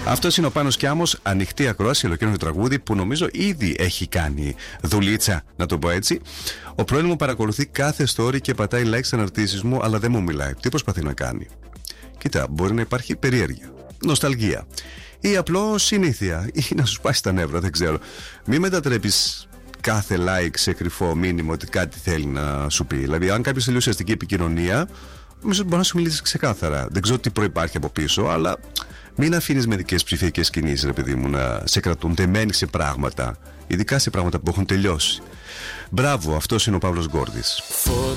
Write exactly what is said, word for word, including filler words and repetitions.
Αυτός είναι ο Πάνος Κιάμος, ανοιχτή ακρόαση, ολοκαίρινο τραγούδι που νομίζω ήδη έχει κάνει δουλίτσα, να το πω έτσι. Ο πρώην μου παρακολουθεί κάθε story και πατάει like στις αναρτήσεις μου, αλλά δεν μου μιλάει. Τι προσπαθεί να κάνει? Κοίτα, μπορεί να υπάρχει περιέργεια, νοσταλγία ή απλώς συνήθεια, ή να σου σπάσει τα νεύρα, δεν ξέρω. Μη μετατρέπεις κάθε like σε κρυφό μήνυμα ότι κάτι θέλει να σου πει. Δηλαδή, αν κάποιος θέλει ουσιαστική επικοινωνία, νομίζω ότι μπορεί να σου μιλήσει ξεκάθαρα. Δεν ξέρω τι προϋπάρχει από πίσω, αλλά μην αφήνεις μερικές ψηφιακές κινήσεις, ρε παιδί μου, να σε κρατούν δεμένοι σε πράγματα, ειδικά σε πράγματα που έχουν τελειώσει. Μπράβο, αυτός είναι ο Παύλος Γκόρδης.